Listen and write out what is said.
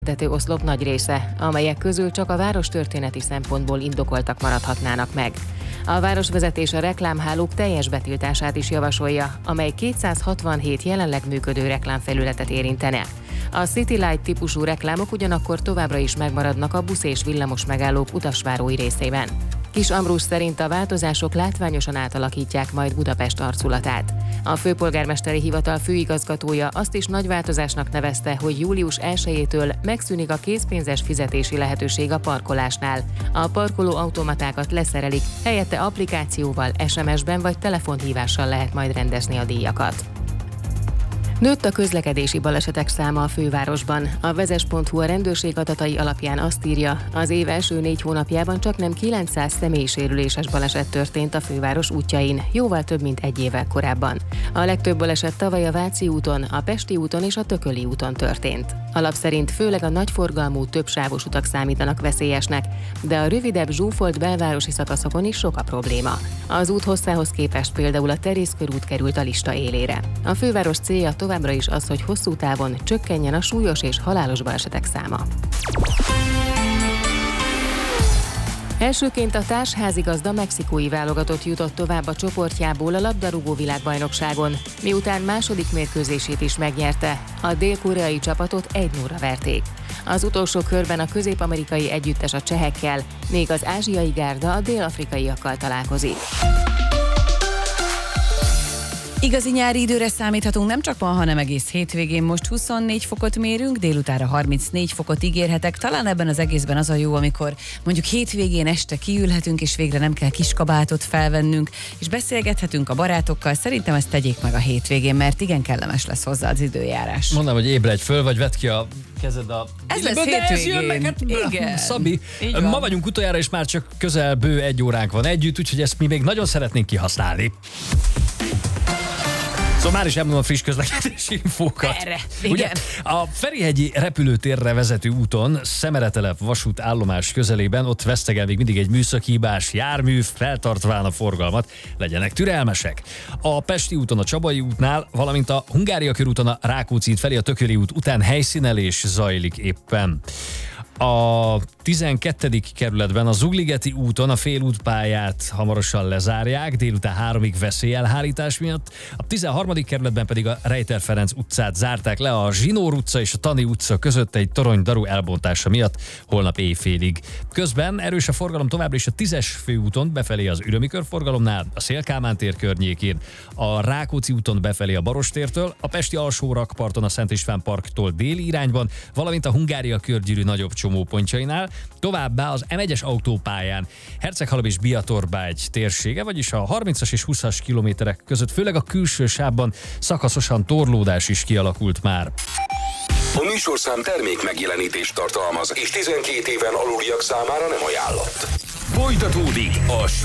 oszlop nagy része, amelyek közül csak a várostörténeti szempontból indokoltak maradhatnának meg. A városvezetés a reklámhálók teljes betiltását is javasolja, amely 267 jelenleg működő reklámfelületet érintene. A City Light típusú reklámok ugyanakkor továbbra is megmaradnak a busz és villamos megállók utasvárói részében. Kis Ambrus szerint a változások látványosan átalakítják majd Budapest arculatát. A főpolgármesteri hivatal főigazgatója azt is nagy változásnak nevezte, hogy július 1-től megszűnik a készpénzes fizetési lehetőség a parkolásnál. A parkoló automatákat leszerelik, helyette applikációval, SMS-ben vagy telefonhívással lehet majd rendezni a díjakat. Nőtt a közlekedési balesetek száma a fővárosban. A vezes.hu a rendőrség adatai alapján azt írja, az év első 4 hónapjában csaknem 900 személysérüléses baleset történt a főváros útjain, jóval több, mint egy évvel korábban. A legtöbb baleset tavaly a Váci úton, a Pesti úton és a Tököli úton történt. Alap szerint főleg a nagyforgalmú, többsávos utak számítanak veszélyesnek, de a rövidebb, zsúfolt belvárosi szakaszokon is sok a probléma. Az út hosszához képest például a Terész körút került a lista élére. A főváros célja továbbra is az, hogy hosszú távon csökkenjen a súlyos és halálos balesetek száma. Elsőként a társházigazda mexikói válogatott jutott tovább a csoportjából a labdarúgó világbajnokságon, miután második mérkőzését is megnyerte. A dél-koreai csapatot 1-0-ra verték. Az utolsó körben a közép-amerikai együttes a csehekkel, még az ázsiai gárda a dél-afrikaiakkal találkozik. Igazi nyári időre számíthatunk nem csak ma, hanem egész hétvégén. Most 24 fokot mérünk, délutára 34 fokot ígérhetek. Talán ebben az egészben az a jó, amikor mondjuk hétvégén este kiülhetünk, és végre nem kell kiskabátot felvennünk, és beszélgethetünk a barátokkal. Szerintem ezt tegyék meg a hétvégén, mert igen kellemes lesz hozzá az időjárás. Mondom, hogy ébredj föl, vagy vedd ki a kezed a... Ez lesz hétvégén. Hát, igen. Szabi, ma vagyunk utoljára, és már csak közel bő 1 óránk van együtt, úgyhogy ezt mi még nagyon szeretnénk kihasználni. Szóval már is elmondom a friss közlekedési infókat. Erre, ugye? igen. A Ferihegyi repülőtérre vezető úton, Szemeretelep vasútállomás közelében, ott vesztegel még mindig egy műszaki hibás jármű, feltartván a forgalmat, legyenek türelmesek. A Pesti úton a Csabai útnál, valamint a Hungária körúton a Rákóczi út felé a Tököli út után helyszínelés zajlik éppen. A 12. kerületben a Zugligeti úton a félútpályát hamarosan lezárják, délután 3-ig veszélyelhárítás miatt. A 13. kerületben pedig a Rejter Ferenc utcát zárták le a Zsinór utca és a Tani utca között egy torony-daru elbontása miatt holnap éjfélig. Közben erős a forgalom továbbra is a 10-es főúton befelé az Ürömi körforgalomnál, a Széll-Kálmán tér környékén, a Rákóczi úton befelé a Barostértől, a Pesti alsó rakparton a Szent István parktól déli irányban, valamint a Hungária körgyűrű nagyobb csomópontjainál, továbbá az M1-es autópályán Herceghalom és Biatorbágy térsége, vagyis a 30-as és 20-as kilométerek között, főleg a külső sávban szakaszosan torlódás is kialakult már. A műsorszám termék megjelenítést tartalmaz, és 12 éven aluliak számára nem ajánlott. Folytatódik a